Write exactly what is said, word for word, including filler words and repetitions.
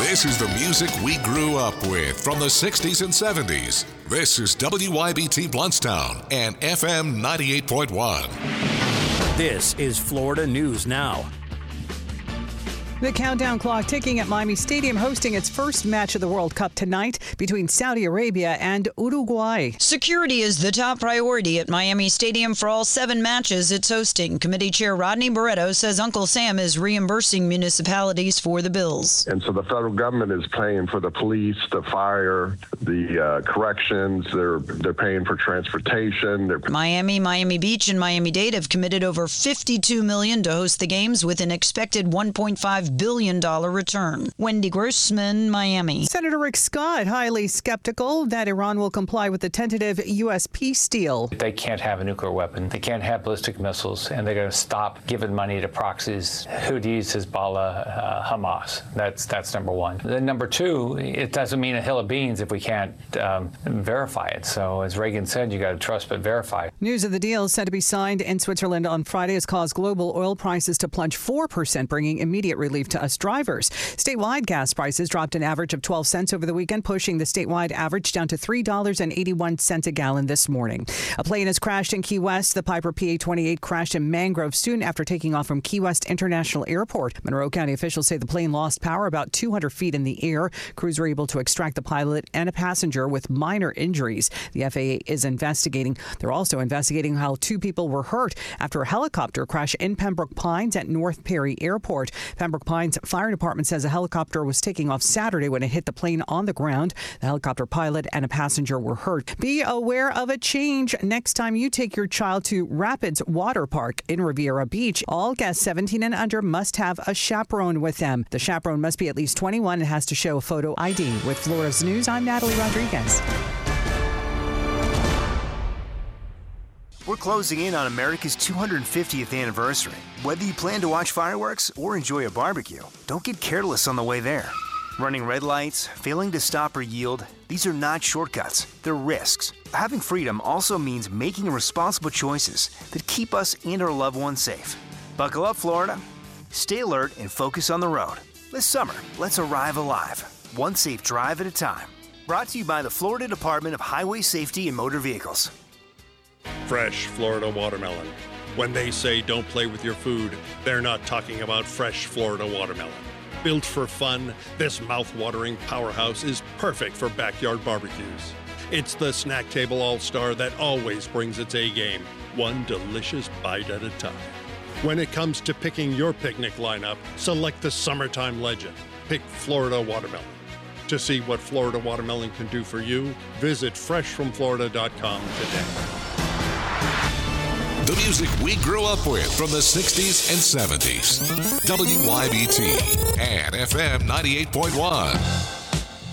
This is the music we grew up with from the sixties and seventies. This is W Y B T Bluntstown and F M ninety-eight point one. This is Florida News Now. The countdown clock ticking at Miami Stadium, hosting its first match of the World Cup tonight between Saudi Arabia and Uruguay. Security is the top priority at Miami Stadium for all seven matches it's hosting. Committee Chair Rodney Barreto says Uncle Sam is reimbursing municipalities for the bills. And so the federal government is paying for the police, the fire, the uh, corrections. They're they're paying for transportation. They're... Miami, Miami Beach, and Miami-Dade have committed over fifty-two million dollars to host the games with an expected one point five billion dollars return. Wendy Grossman, Miami. Senator Rick Scott highly skeptical that Iran will comply with the tentative U S peace deal. They can't have a nuclear weapon. They can't have ballistic missiles, and they're going to stop giving money to proxies, Houthis, Hezbollah, uh, Hamas. That's that's number one. Then number two, it doesn't mean a hill of beans if we can't um, verify it. So as Reagan said, you got to trust but verify. News of the deal is said to be signed in Switzerland on Friday has caused global oil prices to plunge four percent, bringing immediate relief to us drivers. Statewide gas prices dropped an average of twelve cents over the weekend, pushing the statewide average down to three dollars and eighty-one cents a gallon this morning. A plane has crashed in Key West. The Piper P A twenty-eight crashed in Mangrove soon after taking off from Key West International Airport. Monroe County officials say the plane lost power about two hundred feet in the air. Crews were able to extract the pilot and a passenger with minor injuries. The F A A is investigating. They're also investigating how two people were hurt after a helicopter crash in Pembroke Pines at North Perry Airport. Pembroke Pines Fire Department says a helicopter was taking off Saturday when it hit the plane on the ground. The helicopter pilot and a passenger were hurt. Be aware of a change next time you take your child to Rapids Water Park in Riviera Beach. All guests seventeen and under must have a chaperone with them. The chaperone must be at least twenty-one and has to show a photo I D. With Florida's News, I'm Natalie Rodriguez. We're closing in on America's two hundred fiftieth anniversary. Whether you plan to watch fireworks or enjoy a barbecue, don't get careless on the way there. Running red lights, failing to stop or yield, these are not shortcuts, they're risks. Having freedom also means making responsible choices that keep us and our loved ones safe. Buckle up, Florida. Stay alert and focus on the road. This summer, let's arrive alive, one safe drive at a time. Brought to you by the Florida Department of Highway Safety and Motor Vehicles. Fresh Florida watermelon. When they say don't play with your food, they're not talking about fresh Florida watermelon. Built for fun, this mouth-watering powerhouse is perfect for backyard barbecues. It's the snack table all-star that always brings its A-game, one delicious bite at a time. When it comes to picking your picnic lineup, select the summertime legend. Pick Florida watermelon. To see what Florida watermelon can do for you, visit fresh from florida dot com today. The music we grew up with from the sixties and seventies. W Y B T and F M ninety-eight point one.